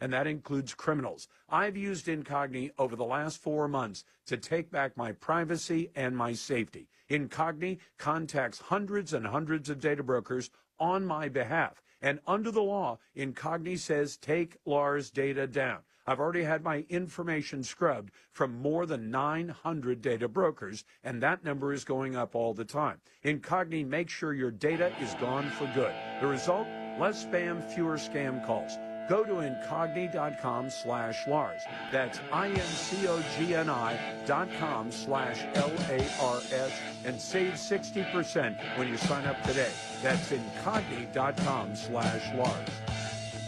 and that includes criminals. I've used Incogni over the last 4 months to take back my privacy and my safety. Incogni contacts hundreds and hundreds of data brokers on my behalf. And under the law, Incogni says take Lars' data down. I've already had my information scrubbed from more than 900 data brokers, and that number is going up all the time. Incogni makes sure your data is gone for good. The result? Less spam, fewer scam calls. Go to incogni.com/Lars. That's incogni.com/LARS and save 60% when you sign up today. That's incogni.com/Lars.